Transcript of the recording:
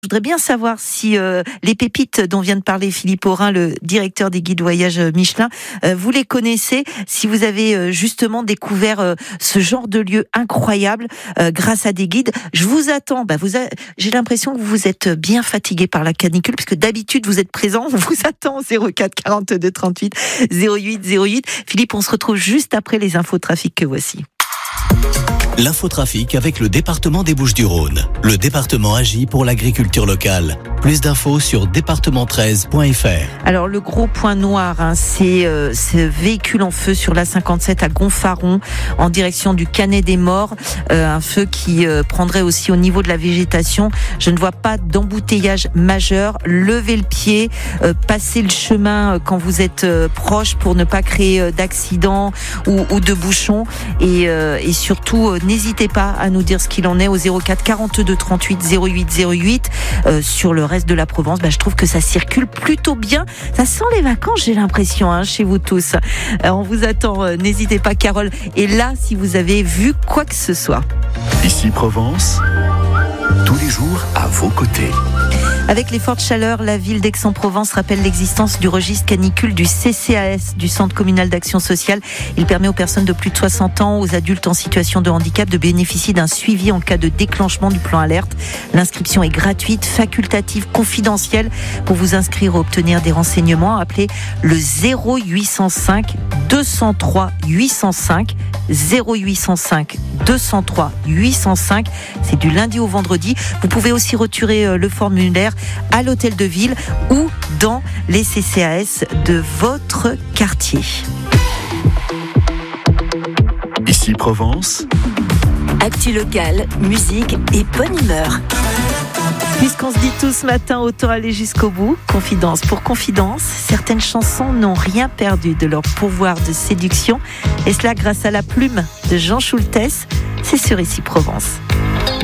Je voudrais bien savoir si les pépites dont vient de parler Philippe Aurin, le directeur des guides voyage Michelin, vous les connaissez, si vous avez justement découvert ce genre de lieu incroyable grâce à des guides. Je vous attends. J'ai l'impression que vous êtes bien fatigué par la canicule, puisque d'habitude vous êtes présent. On vous attend au 04 42 38 08 08. Philippe, on se retrouve juste après les infos trafic que voici. L'infotrafic avec le département des Bouches-du-Rhône. Le département agit pour l'agriculture locale. Plus d'infos sur département13.fr. Alors le gros point noir, c'est ce véhicule en feu sur l'A57 à Gonfaron en direction du Canet des Morts. Un feu qui prendrait aussi au niveau de la végétation. Je ne vois pas d'embouteillage majeur. Levez le pied, passez le chemin quand vous êtes proche pour ne pas créer d'accidents ou de bouchons. Et surtout, n'hésitez pas à nous dire ce qu'il en est au 04 42 38 08 08. Sur le reste de la Provence, je trouve que ça circule plutôt bien. Ça sent les vacances, j'ai l'impression, chez vous tous. On vous attend, n'hésitez pas. Carole est là si vous avez vu quoi que ce soit. Ici Provence, tous les jours à vos côtés. Avec les fortes chaleurs, la ville d'Aix-en-Provence rappelle l'existence du registre canicule du CCAS, du Centre communal d'action sociale. Il permet aux personnes de plus de 60 ans, aux adultes en situation de handicap de bénéficier d'un suivi en cas de déclenchement du plan alerte. L'inscription est gratuite, facultative, confidentielle. Pour vous inscrire ou obtenir des renseignements, appelez le 0805 203 805 0805 203 805. C'est du lundi au vendredi. Vous pouvez aussi retirer le formulaire à l'hôtel de ville ou dans les CCAS de votre quartier. Ici Provence. Actu locale, musique et bonne humeur. Puisqu'on se dit tout ce matin, autant aller jusqu'au bout. Confidence pour confidence, certaines chansons n'ont rien perdu de leur pouvoir de séduction. Et cela grâce à la plume de Jean Schultes. C'est sur Ici Provence.